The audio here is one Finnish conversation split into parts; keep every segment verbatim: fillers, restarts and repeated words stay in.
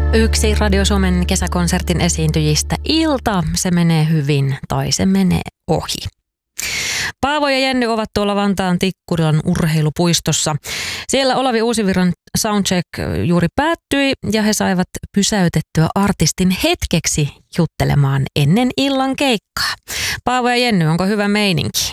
Yksi Radio Suomen kesäkonsertin esiintyjistä ilta, se menee hyvin tai se menee ohi. Paavo ja Jenny ovat tuolla Vantaan Tikkurilan urheilupuistossa. Siellä Olavi Uusivirran soundcheck juuri päättyi ja he saivat pysäytettyä artistin hetkeksi juttelemaan ennen illan keikkaa. Paavo ja Jenny, onko hyvä meininki?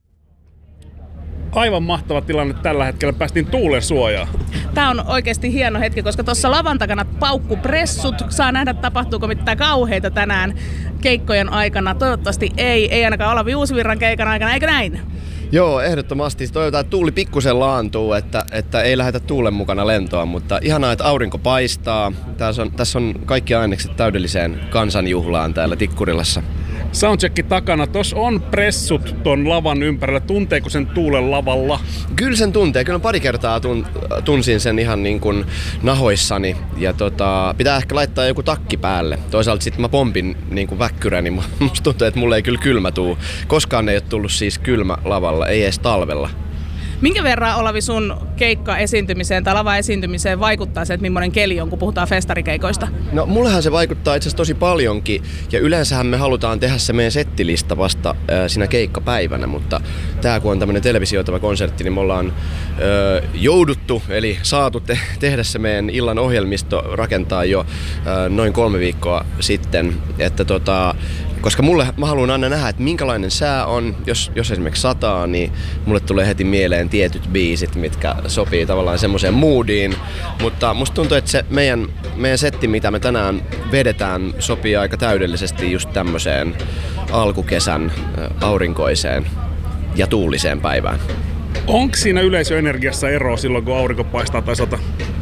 Aivan mahtava tilanne tällä hetkellä. Päästiin tuulen suojaan. Tämä on oikeasti hieno hetki, koska tuossa lavan takana paukkupressut. Saa nähdä, tapahtuuko mitään kauheita tänään keikkojen aikana. Toivottavasti ei, ei ainakaan Olavi Uusivirran keikan aikana, eikö näin? Joo, ehdottomasti. Toivotaan, että tuuli pikkusen laantuu, että, että ei lähdetä tuulen mukana lentoon, mutta ihanaa, että aurinko paistaa. Tässä on, tässä on kaikki ainekset täydelliseen kansanjuhlaan täällä Tikkurilassa. Soundchecki takana. Tuossa on pressut ton lavan ympärillä. Tunteeko sen tuulen lavalla? Kyllä sen tuntee. Kyllä pari kertaa tun, tunsin sen ihan niin kuin nahoissani. Ja tota, pitää ehkä laittaa joku takki päälle. Toisaalta sitten mä pompin niin kuin väkkyrä, niin musta tuntuu, että mulle ei kyllä kylmä tuu. Koskaan ei ole tullut siis kylmä lavalla, ei edes talvella. Minkä verran, Olavi, sun keikka-esiintymiseen tai lava-esiintymiseen vaikuttaa se, että millainen keli on, kun puhutaan festarikeikoista? No mullehan se vaikuttaa itse asiassa tosi paljonkin, ja yleensähän me halutaan tehdä se meidän settilista vasta äh, siinä keikkapäivänä, mutta tää kun on tämmönen televisioitava konsertti, niin me ollaan äh, jouduttu, eli saatu te- tehdä se meidän illan ohjelmisto rakentaa jo äh, noin kolme viikkoa sitten, että tota, koska mulle, mä haluan aina nähdä, että minkälainen sää on, jos, jos esimerkiksi sataa, niin mulle tulee heti mieleen tietyt biisit, mitkä sopii tavallaan semmoiseen moodiin. Mutta musta tuntuu, että se meidän, meidän setti, mitä me tänään vedetään, sopii aika täydellisesti just tämmöiseen alkukesän aurinkoiseen ja tuuliseen päivään. Onko siinä yleisöenergiassa eroa silloin, kun aurinko paistaa tai sata?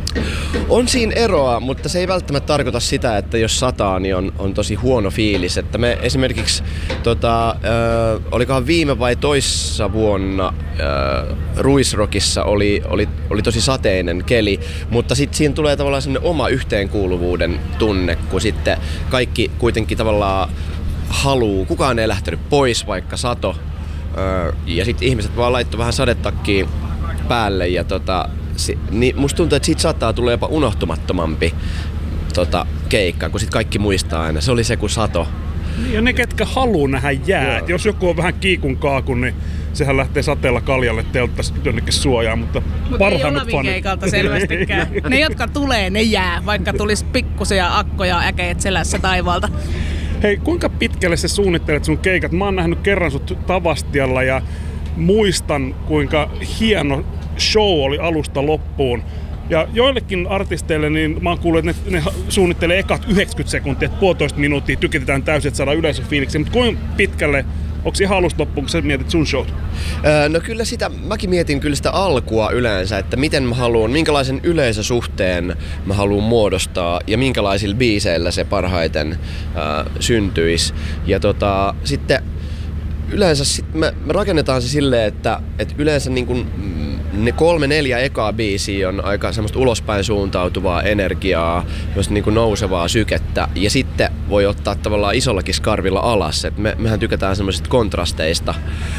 On siinä eroa, mutta se ei välttämättä tarkoita sitä, että jos sataa, niin on, on tosi huono fiilis. Että me esimerkiksi, tota, äh, olikohan viime vai toissa vuonna äh, Ruisrockissa oli, oli, oli tosi sateinen keli, mutta sitten siinä tulee tavallaan semmoinen oma yhteenkuuluvuuden tunne, kun sitten kaikki kuitenkin tavallaan haluu, kukaan ei lähtenyt pois, vaikka sato. Äh, ja sitten ihmiset vaan laittoi vähän sadetakkiin päälle ja tota, Si- niin musta tuntuu, että siitä saattaa tulla jopa unohtumattomampi tota, keikka, kun sit kaikki muistaa aina. Se oli se, kun sato. Ja ne, ketkä haluu nähdä jäät. Jos joku on vähän kiikun kaakun, niin sehän lähtee sateella kaljalle telttas jonnekin suojaan, mutta Mut parhaimmat fanit. Mutta ei Olavin keikalta selvästikään. Ne, jotka tulee, ne jää, vaikka tulisi pikkusia akkoja äkeet selässä taivaalta. Hei, kuinka pitkälle sä suunnittelet sun keikat? Mä oon nähnyt kerran sut Tavastialla ja muistan, kuinka hieno show oli alusta loppuun. Ja joillekin artisteille, niin mä oon kuullut, että ne, ne suunnittelee ekat yhdeksänkymmentä sekuntia, että puolitoista minuuttia tykitetään täysin, että saadaan yleisöfiiliksi. Mutta kuinka pitkälle, onko ihan alusta loppuun, kun sä mietit sun showt? Öö, no kyllä sitä, mäkin mietin kyllä sitä alkua yleensä, että miten mä haluan, minkälaisen yleisösuhteen mä haluan muodostaa ja minkälaisilla biiseillä se parhaiten öö, syntyisi. Ja tota, sitten yleensä sit me, me rakennetaan se silleen, että, että yleensä niin kun ne kolme, neljä ekaa biisiä on aika semmoista ulospäin suuntautuvaa energiaa, niin kuin nousevaa sykettä, ja sitten voi ottaa tavallaan isollakin skarvilla alas. Et me, mehän tykätään semmoisista kontrasteista,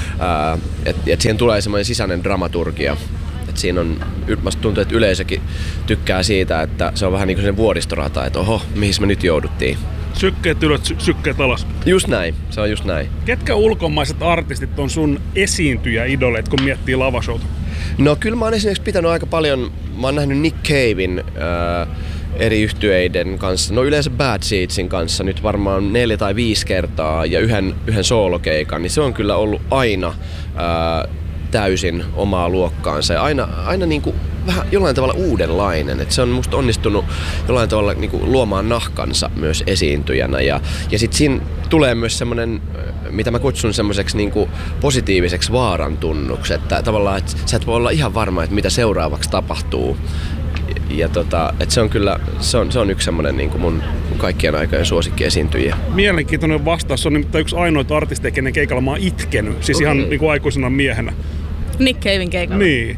että et siihen tulee semmoinen sisäinen dramaturgia. Et siinä on, musta tuntuu, että yleisökin tykkää siitä, että se on vähän niin kuin sen vuoristorata, että oho, mihin me nyt jouduttiin. Sykkeet ylös, sy- sykkeet alas. Just näin, se on just näin. Ketkä ulkomaiset artistit on sun esiintyjä-idoleet, kun miettii lavashowta? No kyllä mä oon esimerkiksi pitänyt aika paljon, mä oon nähnyt Nick Caven äh, eri yhtyeiden kanssa, no yleensä Bad Seedsin kanssa nyt varmaan neljä tai viisi kertaa ja yhden, yhden soolokeikan, niin se on kyllä ollut aina äh, täysin omaa luokkaansa ja aina, aina niin kuin vähän jollain tavalla uudenlainen, että se on musta onnistunut jollain tavalla niin kuin luomaan nahkansa myös esiintyjänä ja, ja sit siinä tulee myös semmoinen, mitä mä kutsun semmoiseksi niin kuin positiiviseksi vaaran tunnuksi, että tavallaan että sä et voi olla ihan varma, että mitä seuraavaksi tapahtuu. Ja tota, että se on kyllä, se on, se on yksi semmoinen niin kuin mun kaikkien aikojen suosikki esiintyjiä. Mielenkiintoinen vastaus. Se on nimittäin yksi ainoita artisteja, kenen keikalla mä oon itkenyt. Siis okay. Ihan niin kuin aikuisena miehenä. Nick Caven keikalla. Niin.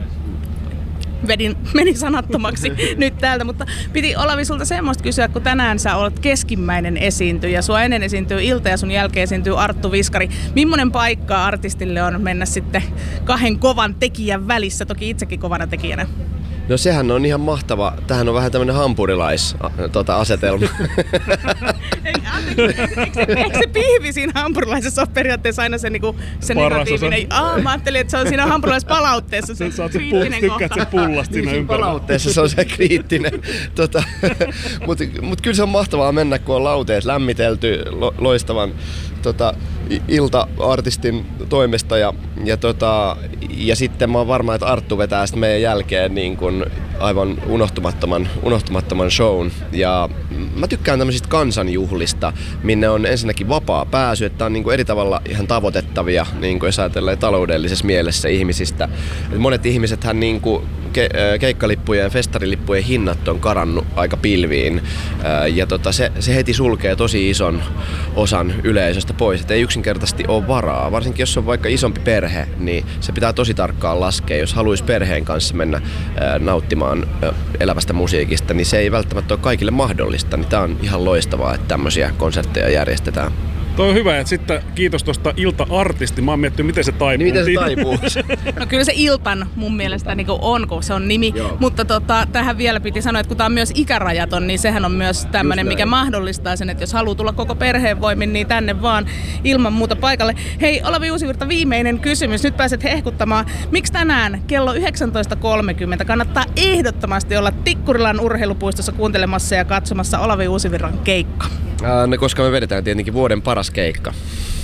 Vedin, meni sanattomaksi nyt täältä, mutta piti Olavi sulta semmoista kysyä, kun tänään sä olet keskimmäinen esiintyjä. Sua ennen esiintyy Ilta ja sun jälkeen esiintyy Arttu Viskari. Millainen paikka artistille on mennä sitten kahden kovan tekijän välissä, toki itsekin kovana tekijänä? No sehän on ihan mahtava. Tähän on vähän tämmönen hampurilais-asetelma. Tota, Eikö se pihvi siinä hampurilaisessa ole periaatteessa aina se, niinku, se negatiivinen? Aa, mä ajattelin, että se on siinä hampurilaispalautteessa se sä kriittinen pu- kohta. Tykkäät sen pullasta siinä niin, ympärillä. palautteessa se on se kriittinen. tota, Mutta mut kyllä se on mahtavaa mennä, kun on lauteet lämmitelty lo, loistavan tota, ilta-artistin toimesta. Ja, ja, tota, ja sitten mä oon varma, että Arttu vetää sitten meidän jälkeen niin kun aivan unohtumattoman, unohtumattoman shown. Ja mä tykkään tämmöisistä kansanjuhlista, minne on ensinnäkin vapaa pääsy, että on niin kuin eri tavalla ihan tavoitettavia, niin kuin jos ajatellaan taloudellisessa mielessä ihmisistä. Et monet ihmisethän niin kuin ke- keikkalippujen ja festarilippujen hinnat on karannut aika pilviin, ja tota, se, se heti sulkee tosi ison osan yleisöstä pois, että ei yksinkertaisesti ole varaa. Varsinkin jos on vaikka isompi perhe, niin se pitää tosi tarkkaan laskea. Jos haluaisi perheen kanssa mennä nauttimaan elävästä musiikista, niin se ei välttämättä ole kaikille mahdollista. Niin tää on ihan loistavaa, että tämmöisiä konsertteja järjestetään. Toi on hyvä, että sitten kiitos tuosta ilta-artisti. Mä oon miettinyt, miten se taipuu. Niin miten se taipuu? No kyllä se Iltan mun mielestä niin on, kun se on nimi. Joo. Mutta tota, tähän vielä piti sanoa, että kun tää on myös ikärajaton, niin sehän on myös tämmöinen, mikä mahdollistaa sen, että jos haluaa tulla koko perheen voimin, niin tänne vaan ilman muuta paikalle. Hei, Olavi Uusivirta, viimeinen kysymys. Nyt pääset hehkuttamaan. Miksi tänään kello yhdeksäntoista kolmekymmentä kannattaa ehdottomasti olla Tikkurilan urheilupuistossa kuuntelemassa ja katsomassa Olavi Uusivirran keikka? Ää, no, koska me vedetään tietenkin vuoden paras keikka.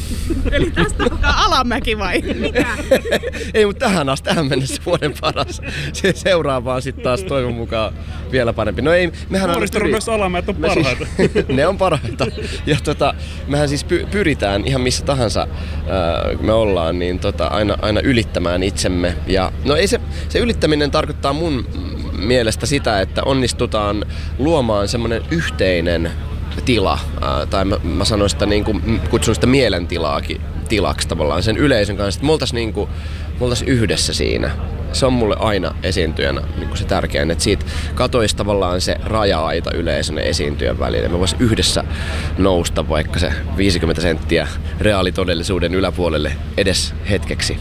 Eli tästä alkaa alamäki vai mitä? Ei, mutta tähän asti, tähän mennessä vuoden paras. Se seuraavaan sitten taas toivon mukaan vielä parempi. No ei, mehän Vuoristoron pyri... myös alamäet on parhaita. Siis, ne on parhaita. Ja tota, mehän siis py- pyritään ihan missä tahansa äh, me ollaan, niin tota, aina, aina ylittämään itsemme. Ja, no ei se, se ylittäminen tarkoittaa mun mielestä sitä, että onnistutaan luomaan semmoinen yhteinen tila, ää, tai mä, mä sanoin sitä, niin kuin, kutsun sitä mielentilaakin tilaksi tavallaan sen yleisön kanssa, että me oltais, niin kuin, me oltais yhdessä siinä. Se on mulle aina esiintyjänä niin kuin se tärkein, että siitä katoisi tavallaan se raja-aita yleisön ja esiintyjän välillä. Me vois yhdessä nousta vaikka se viisikymmentä senttiä reaalitodellisuuden yläpuolelle edes hetkeksi.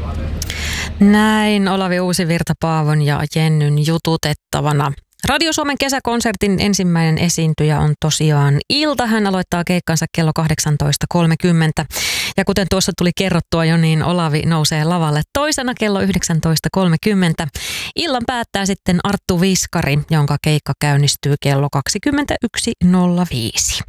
Näin Olavi Uusivirta Paavon ja Jennyn jututettavana. Radio Suomen kesäkonsertin ensimmäinen esiintyjä on tosiaan Ilta. Hän aloittaa keikkansa kello kahdeksantoista kolmekymmentä. Ja kuten tuossa tuli kerrottua jo, niin Olavi nousee lavalle toisena kello yhdeksäntoista kolmekymmentä. Illan päättää sitten Arttu Viskari, jonka keikka käynnistyy kello kaksikymmentäyksi nolla viisi.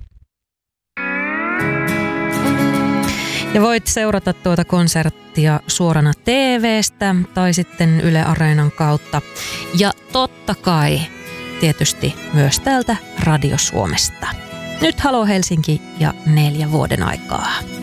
Ja voit seurata tuota konserttia suorana T V:stä tai sitten Yle Areenan kautta. Ja totta kai tietysti myös täältä Radio Suomesta. Nyt Halo Helsinki ja neljä vuoden aikaa.